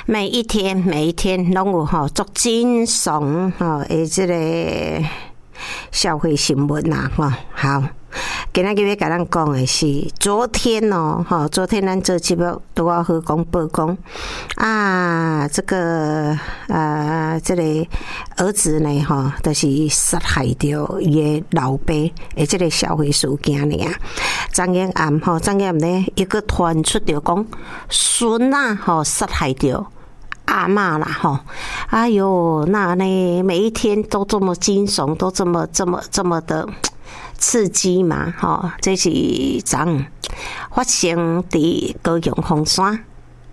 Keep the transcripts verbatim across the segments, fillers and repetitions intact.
每一天每一天拢有吼足真爽吼诶，即个社会新闻呐吼。好，今仔日要甲咱讲的是昨天哦，吼，昨天咱做节目拄好好讲报讲啊，这个呃，这个儿子呢，吼，就是杀害掉伊的老爸的这个社会事件呢。昨天暗吼，昨天呢，一个传出着讲孙啊，吼，杀害掉阿嬷啦，吼，哎呦，那呢，每一天都这么惊悚，都这么这么这么的刺激嘛，吼，这是昨发生伫高雄凤山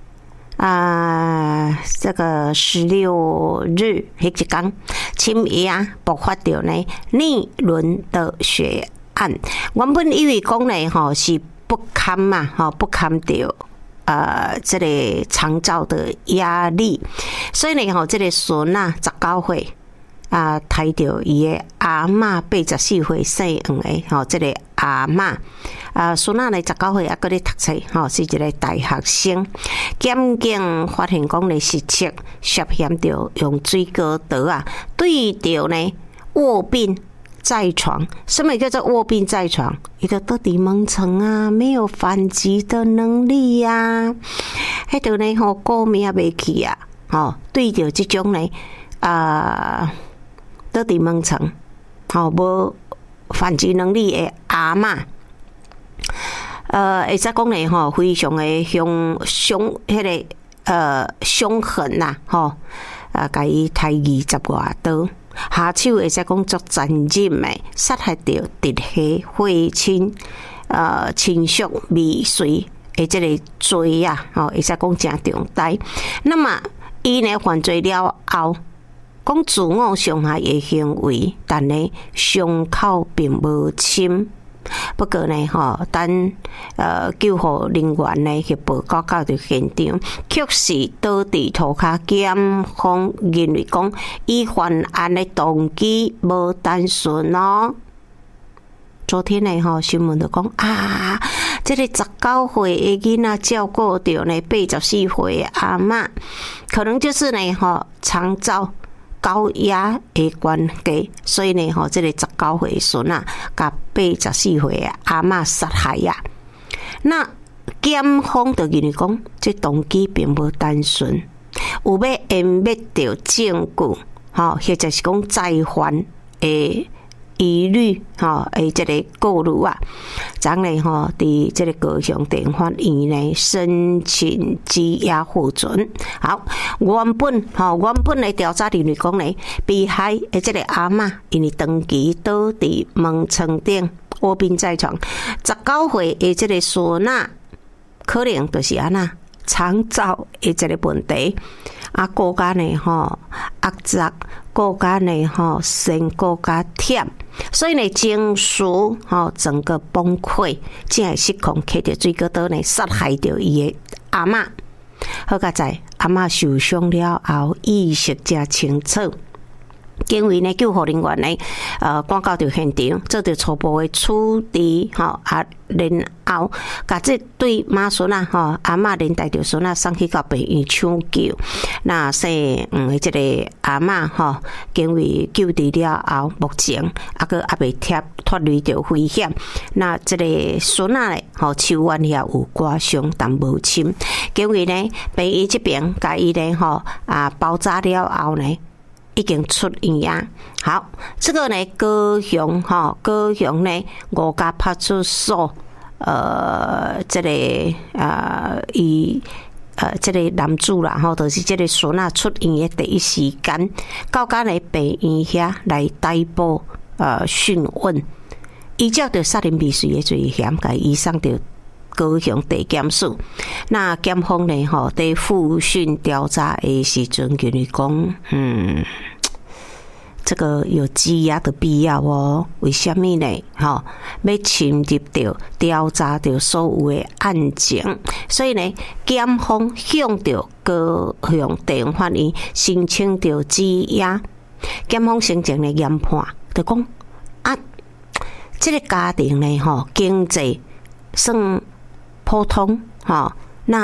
啊，这个十六日迄一天，深夜啊，爆发着呢逆轮的血案。原本以为讲呢，吼是不堪嘛，吼不堪着。呃，这个长照的压力，所以呢，吼，这个孙啊，十九岁啊，抬着伊的阿嬷八十四岁生养的，吼，这个阿嬷啊，孙啊，呢十九岁还搁咧读册，吼，是一个大学生。检警发现讲呢，实测涉嫌着用水果刀啊，对着呢卧病在床。什么叫做卧病在床？一个到底蒙层啊，没有反击的能力呀、啊，迄度呢吼顾命袂去啊，吼对着这种呢啊，到底蒙层，吼无反击能力的阿嬷，呃，会使讲呢吼，非常的凶凶，迄个呃凶狠呐，吼啊，甲伊抬二十外刀。下手会使讲足残忍的，杀害掉直系血亲呃亲属未遂的这个罪啊，吼会使讲真重大。那么伊呢犯罪了后，讲自我伤害的行为，但呢伤口并无深。不过呢，吼，等呃救护人员呢去报告到着现场，确实倒伫涂骹。检方认为讲，伊犯案的动机无单纯哦。昨天呢，吼新闻就讲啊，这个十九岁的囡仔照顾着呢八十四岁的阿嬷，可能就是呢，吼长照高压的关系，所以呢，吼，这个十九岁孙啊，甲八十四岁的阿嬷杀害呀。那检方就认为讲，这动机并无单纯，有要湮灭掉证据，吼，或者是讲再犯的疑虑，吼，诶，这个顾虑啊，咱呢，吼，伫这个高雄地法院呢申请羁押复准。好，原本吼，原本的调查认为讲呢，被害的这个阿嬷，因为长期倒伫门床顶卧病在床，十九岁的这个孙仔，可能就是安那长照的这个问题。啊，国家呢吼压榨，国家呢吼身国家忝，所以呢情绪吼整个崩溃，才会失控，摕着水果刀呢杀害着伊的阿嬷。好佳在阿嬷受伤了后，意识才清楚。因为呢，救护人员呢，呃，赶到着现场，做着初步的处理，吼啊，然后，甲这对妈孙啊，吼阿嬷连带着孙啊送去到病院抢救。那生嗯的这个阿嬷吼，经为救治了后，目前啊个还未脱脱离着危险。那这个孙啊咧，吼手腕遐有刮伤，但无深。因为呢，病院这边甲伊呢，吼啊包扎了后呢。已经出院啊！好，这个呢，高雄哈，高雄呢五家派出所，呃，这个呃，伊呃，这个男主啦，吼，就是这个孙啊出院的第一时间，到家呢病院遐来逮捕呃讯问，依照着杀人未遂的罪嫌，甲移送着高雄地检署。那检方呢，吼，在复讯调查的时阵，认为讲，嗯，这个有羁押的必要哦。为什么呢？吼，要深入到调查到所有的案情，所以呢，检方向着高雄地方法院申请着羁押。检方申请的研判，就讲啊，这个家庭呢，吼，经济算普通，吼，那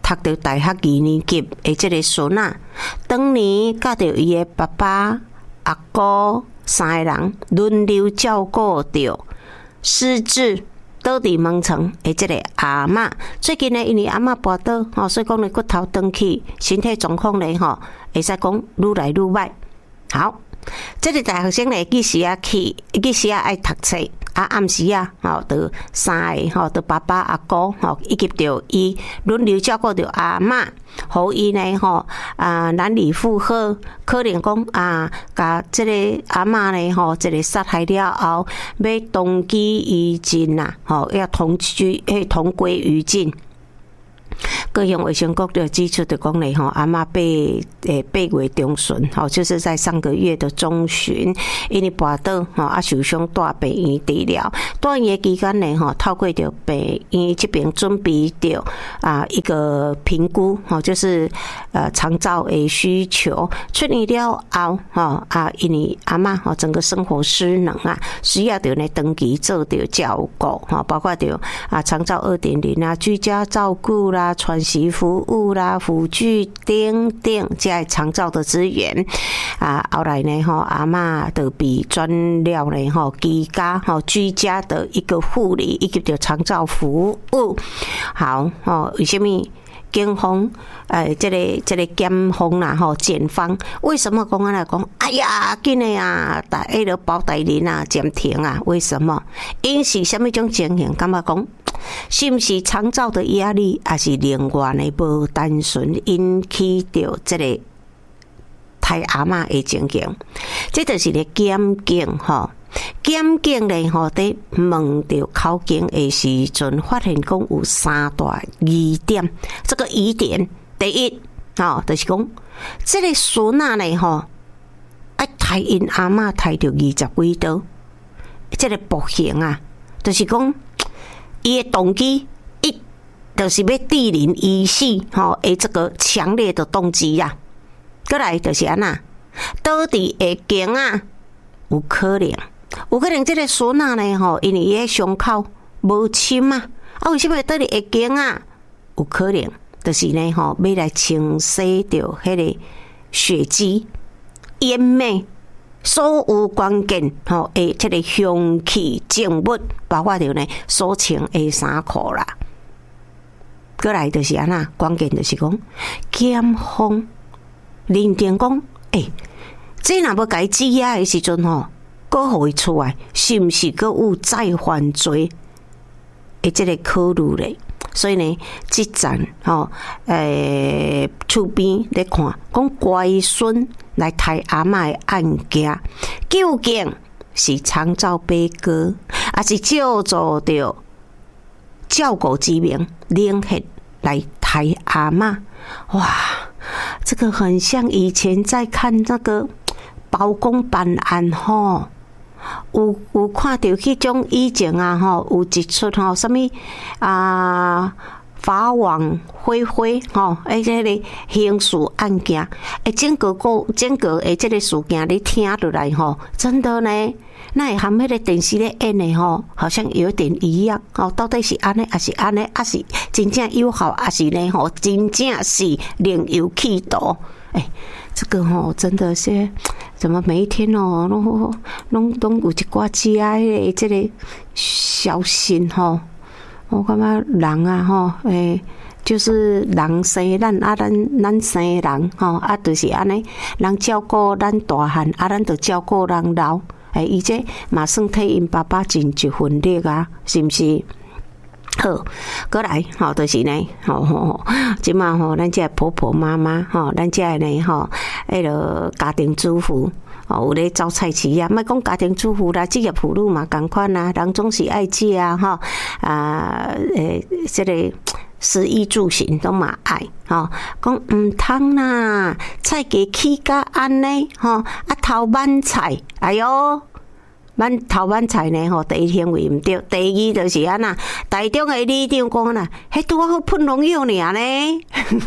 读到大学二年级的这个孙仔，当年甲着伊的爸爸、阿姑三个人轮流照顾着失智倒伫门床的这个阿嬷。最近呢，因为阿嬷跋倒吼，所以讲呢骨头长去，身体状况呢吼，会使讲愈来愈歹。好，这个大学生呢，几时啊去？几时啊爱读册？啊，暗时啊，吼，着三个吼，着爸爸、阿姑吼，以及着伊轮流照顾着阿嬷，互伊呢吼啊难以负荷，可能讲啊，甲即个阿嬷呢吼，即个杀害了后，要同归于尽呐，吼，要同居，要同归于尽。各项卫生局的指出的讲呢，吼阿嬷八诶八月中旬，吼就是在上个月的中旬，因为跋倒吼啊受伤带病院治疗，带院的期间呢，吼透过着病院这边准备着啊一个评估，吼就是呃长照的需求，出院了后，吼啊因为阿嬷吼整个生活失能啊，需要着呢长期做着照顾，吼包括着啊长照二点零啊，居家照顾啦。喘息服务啦、辅具等等，这长照的资源啊，后来呢，吼阿嬷就被转了呢，吼居家吼居家的一个护理以及的长照服务。好，吼为什么？警方，呃，这个这个检方啦，吼，检方为什么公安来讲？哎呀，紧的啊，大迄个包大人啊，暂停啊？为什么？因是什么种情形？感觉讲，是不是长照的压力，还是另外呢？无单纯引起着这个太阿嬷的情形？这就是咧检警吼。检警呢，吼，伫问着口径的时阵，发现讲有三大疑点。这个疑点，第一，吼，就是讲，这个孙仔呢，吼，啊，杀因阿嬷杀着二十几刀，这个暴行啊，就是讲，伊的动机，一，就是要致人于死，吼，诶，这个强烈的动机呀、啊。过来就是安那，倒伫会经啊，有可能。有可能这个孙仔呢，吼，因为伊个伤口无深啊，啊，为什么会倒伫会经啊？有可能，就是呢，吼，要来清洗掉迄个血迹，掩埋所有关键吼诶，这个凶器证物，包括着呢所穿的衫裤啦。过来就是安那，关键就是讲检方认定讲，诶、欸，这若要甲伊羁押的时阵吼。搁互伊出来，是毋是搁有再犯罪的这个考虑咧？所以呢，即站吼，诶、呃，厝边咧看，讲乖孙来杀阿嬷的案件，究竟是长照被告，还是借助着照顾之名联合来杀阿嬷？哇，这个很像以前在看那个包公办案吼。有有看到迄种以前啊吼，有一出吼什么啊法网恢恢吼，诶，这个刑事案件，诶，整个个整个诶，这个事件你听落来吼，真的呢，那会含迄个电视咧演的吼，好像有点一样哦。到底是安尼，还是安尼，还是真正有效，还是呢吼，真正是另有企图？诶、欸，这个吼真的是。怎么每一天哦，拢拢拢有一寡只的这个小心吼，我感觉人啊吼，诶，就是人生咱啊，咱咱生人吼啊，就是安尼，人照顾咱大汉啊，咱就照顾人老，诶，伊这嘛算替因爸爸尽一份力啊，是毋是？好，过来，吼，就是呢，吼吼，即嘛吼，咱这婆婆妈妈，吼，咱这呢，吼，迄个家庭主妇，哦，有咧走菜市啊，莫讲家庭主妇啦，职业妇女嘛，共款啊，人总是爱食啊，吼，啊，诶，这个食衣住行都嘛爱，吼，讲毋通啦，菜价起甲安尼，吼，啊头满菜，哎哟。咱头版菜呢吼，第一行为毋对，第二就是安那，台中的里长讲啦，迄拄好喷农药尔呢。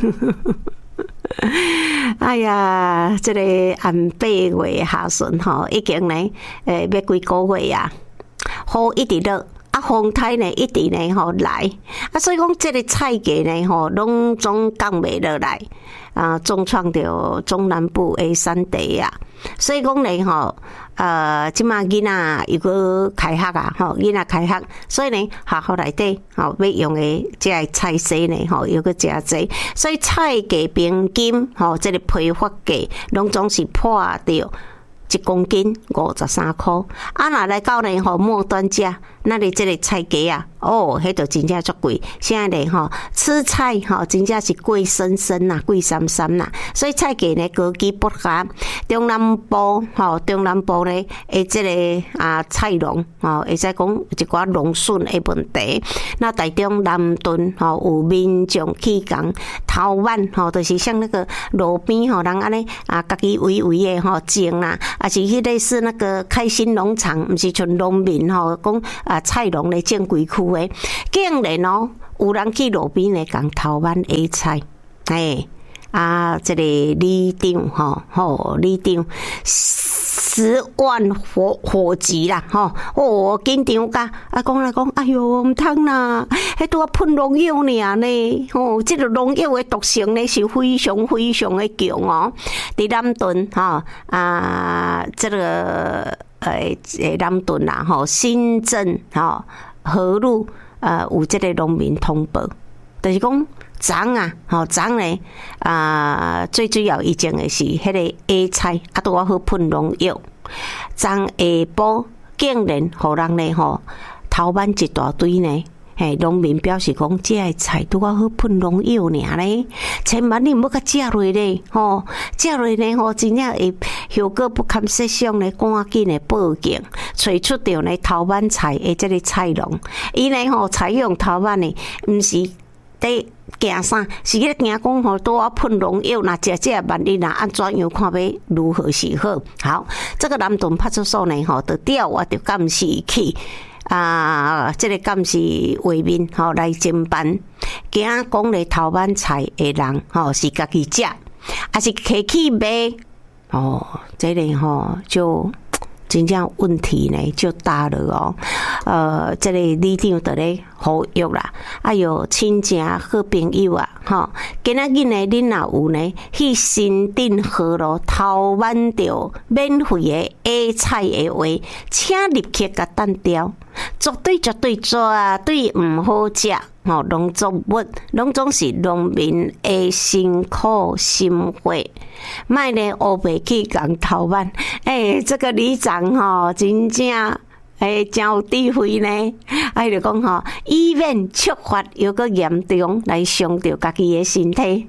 哎呀，这个按八月下旬吼，已经呢，诶，要几个月啊，雨一直落，啊风台呢一直呢吼来，啊，所以讲这个菜价呢吼，拢总降袂落来，啊，重创着中南部的山地啊，所以讲呢吼，呃，即马囡仔又搁开学啊，吼，囡仔开学，所以呢学校内底吼要用的这个菜色呢吼又搁诚济，所以菜价平均吼，这个批发价拢总是破着一公斤五十三块，啊，若来到呢吼末端价，那你这个菜价啊，哦，迄就真正足贵。现在呢吼，吃菜吼真正是贵生生呐，贵三三呐，所以菜价呢高低不一。中南部吼，中南部呢，诶，这个啊菜农吼，会使讲一寡农损的问题。那台中南屯吼有民众去讲头晚吼，就是像那个路边吼，人安尼啊，家己围围的吼种啦。啊，是迄类似那个开心农场，毋是像农民吼讲啊菜农咧种规区诶，竟然哦有人去路边咧讲头晚下菜，哎啊，这个里长吼吼里长十万火火急啦吼，哦紧张甲啊讲来讲，哎哟毋通啦，迄拄啊喷农药尔呢，吼，即个农药诶毒性呢是非常非常诶强哦。伫南屯吼啊，这个诶诶南屯啦吼，新镇吼河路呃有即个农民通报，就是讲。昨啊，吼昨呢啊，最主要以前的是迄个野菜，啊，拄啊好喷农药。昨下晡竟然互人呢吼头挽一大堆呢，嘿，农民表示讲，这个菜拄啊好喷农药尔呢，千万你毋要甲食落咧，吼，食落呢吼，真正会后果不堪设想呢，赶紧的报警，找出着呢头挽菜的这个菜农，伊呢吼采用头挽呢，毋是在惊啥？是咧惊讲吼，拄啊喷农药，若食这万一若安怎样，看要如何是好？好，这个南屯派出所呢，吼，就调我着监视器啊，这个监视画面吼来侦办，惊讲咧头挽菜的人吼是家己食，还是客去买？哦，这个吼就。真正问题呢就大了哦，呃，这个里长就咧呼吁啦，哎哟，亲情好朋友啊，吼，今仔日呢，恁若有呢去新店河路头挽着免费的野菜的话，请立刻甲单调，绝对绝对绝对毋好食。吼，农作物拢总是农民的辛苦心血，莫呢乌白去讲头挽。诶、欸，这个里长吼，真正诶真有智慧呢。啊，就讲吼，以免触发又个严重来伤着家己的身体。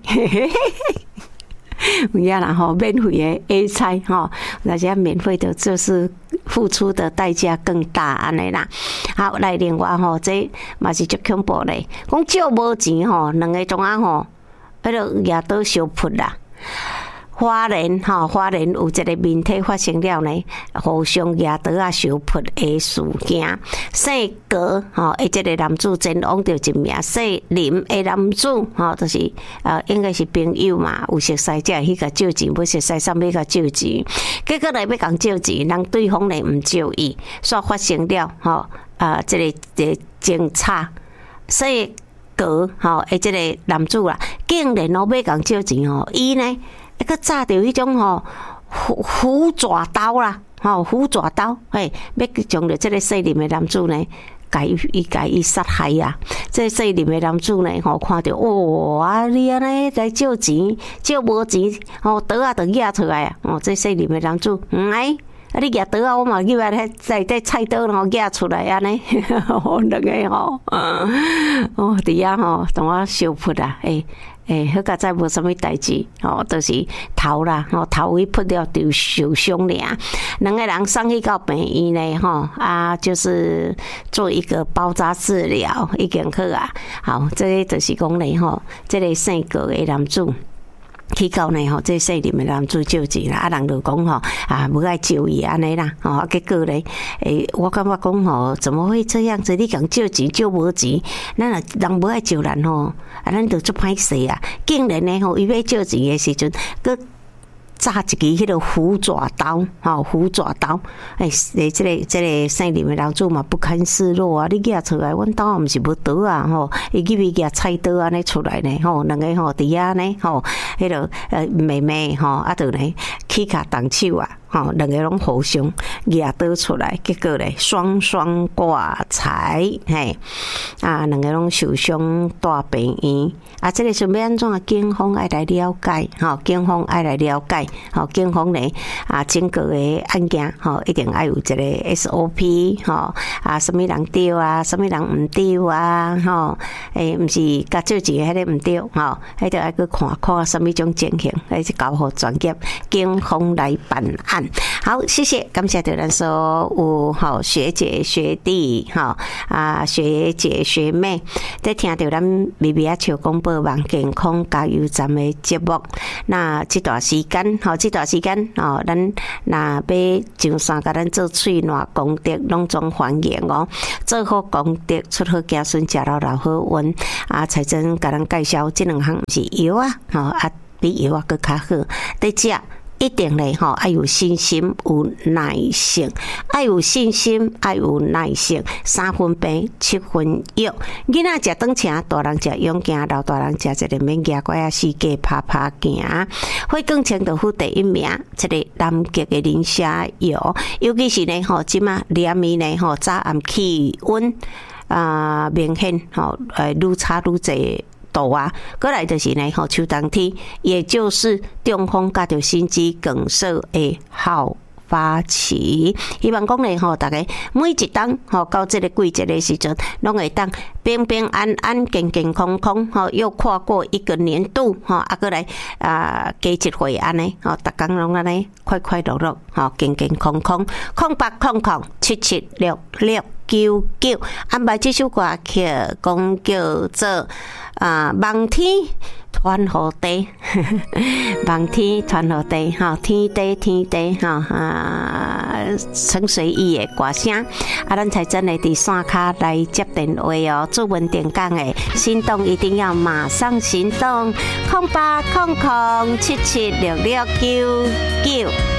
有影啦吼，免费的野菜吼，大家免费的就是付出的代价更大安尼啦。好，来另外吼，这嘛是足恐怖嘞。讲借无钱吼，两个钟仔吼，迄个夜倒相扑啦。花莲吼，花莲有一个面体发生了呢，互相夜倒啊相扑的事件。姓高吼，诶，这个男子前往着一名姓林的男子吼，就是呃，应该是朋友嘛，有熟悉才去甲借钱，要熟悉啥物甲借钱，结果来要共借钱，人对方呢毋借伊，所发生了吼啊，这个这个争吵，所以高吼，诶，这个男子啦，竟然咯要共借钱吼，伊呢。一个炸着迄种吼虎虎爪刀啦，吼虎爪刀，嘿，要将着这个细林的男子呢，甲伊伊甲伊杀害啊！这细林的男子呢，吼看着哇，你安尼来借钱，借无钱，吼刀啊就举出来啊！哦，这细林的男子毋爱。啊！你举刀啊，我嘛举来咧，在在菜刀然后举出来安尼，两个吼，哦，伫遐吼，同我相扑啦，诶、欸、诶，好佳哉无啥物代志，吼，就是头啦，吼头位扑了就受伤尔，两个人送去到病院呢，吼啊，就是做一个包扎治疗，已经好啊。好，这个就是讲咧，吼，这个姓高的男子。去到呢吼，这细林的男子借钱啦，啊人就讲吼啊，无爱借伊安尼啦，吼结果咧，诶，我感觉讲吼，怎么会这样子？你讲借钱借无钱，咱若人无爱借咱吼，啊咱就足歹势啊！竟然呢吼，伊要借钱的时阵，佮炸一支迄个虎爪刀，吼虎爪刀，哎，诶，这个这个姓林的人主嘛不堪示弱啊！你举出来，阮兜毋是无刀啊，吼，伊去去举菜刀安尼出来呢，吼，两个吼伫遐呢，吼，迄个呃妹妹吼，啊，就呢起骹动手啊。吼，两个拢互相举刀出来，结果咧双双挂彩，嘿，啊，两个拢受伤大病院。啊，这个是要安怎？警方爱来了解，吼，警方爱来了解，吼，警方咧啊，整个的案件，吼，一定爱有一个 S O P， 吼，啊，什么人对啊，什么人毋对啊，吼，诶，毋是甲借钱迄个毋对，吼，迄个爱去看看什么种情形，迄是交互专业警方来办案。好，谢谢，感谢对咱所有好学姐学弟哈啊学姐学妹在听到咱咪咪啊笑广播网健康加油站的节目。那这段时间，好，这段时间哦，咱那要上山甲咱做喙暖功德，拢总欢迎哦。做好功德，出好子孙，食到老好运啊！彩珍甲咱介绍这两项是药啊，吼啊比药啊更较好，得食。一定咧吼，爱有信心，有耐性，爱有信心，爱有耐性。三分病，七分药。囡仔食顿车，大人食勇行，老大人食一个免惊怪啊，世界拍拍行。火更清道夫第一名，这个南极的磷虾油，尤其是呢吼，即马连暝呢吼，早暗气温啊、呃、明显吼，呃愈差愈济。度啊，过来就是呢，吼秋冬天，也就是中风加着心肌梗塞的好发期。希望讲呢，吼大家每一当吼到这个季节的时阵，拢会当平平安安、健健康康，吼又跨过一个年度，吼啊过来啊加一回安尼，吼逐工拢安尼快快乐乐，吼健健康康，空八空空七七六六九九，安排这首歌曲讲叫做。啊，望天传雨地，望天传雨地，哈，天地天地，哈啊，陈随意的歌声，啊，咱才真的伫线卡来接电话哦，做文点讲的，心动一定要马上行动，空八空空七七六六九九。